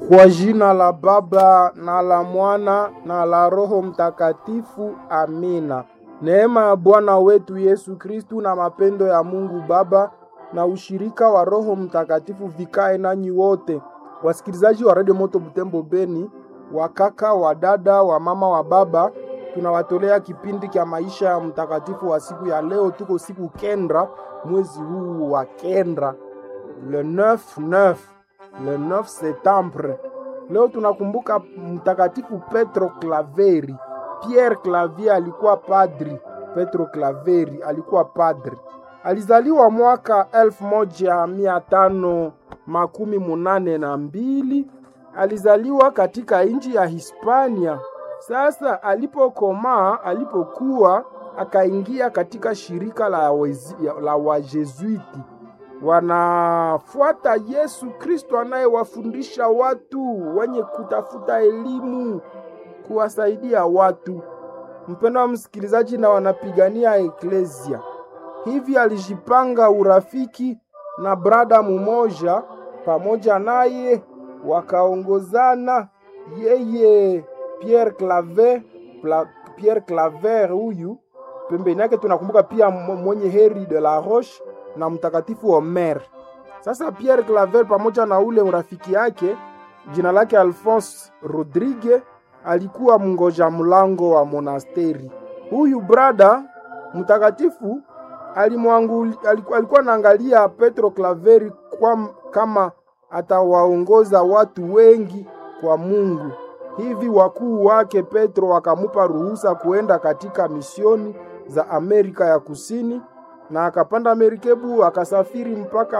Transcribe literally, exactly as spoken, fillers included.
Kwa jina la Baba na la Mwana na la Roho Mtakatifu, amina. Neema ya Bwana wetu Yesu Kristu na mapendo ya Mungu Baba na ushirika wa Roho Mtakatifu vikae nanyi wote. Wasikilizaji wa Radio Moto Butembo Beni, wakaka, wadada, wa mama, wa baba, tunawatolea kipindi cha maisha ya mtakatifu wa siku ya leo. Tuko siku kendra, mwezi huu wa kendra, le neuf neuf, le neuf septembre. Leo tunakumbuka mtakatifu Petro Klaveri. Pierre Clavier alikuwa padri, Petro Klaveri alikuwa padri. Alizaliwa mwaka elfu moja mia tano makumi munane na mbili. Alizaliwa katika nchi ya Hispania. Sasa alipokomaa, alipokuwa, akaingia katika shirika la, wezi, la wajesuiti. Wanafuata Yesu Kristo anayewafundisha watu wenye kutafuta elimu, kuwasaidia watu. Mpendwa wa msikilizaji, na wanapigania eklesia. Hivi alijipanga urafiki na brada mumoja, pamoja naye wakaongozana. Yeye Pierre Claver, Pierre Claver huyu, pembeni yake tunakumbuka pia mwenye heri de la Roche na mtakatifu Omer. Sasa Pierre Claver pamoja na ule urafiki yake, jina lake Alphonse Rodrigue, alikuwa mngoja mlango wa monasteri. Huyu brada mtakatifu alimwanguli, alikuwa naangalia Petro Klaveri kwa kama atawaongoza watu wengi kwa Mungu. Hivi wakuu wake Petro wakamupa ruhusa kuenda katika misioni za Amerika ya Kusini, na akapanda merikebu akasafiri mpaka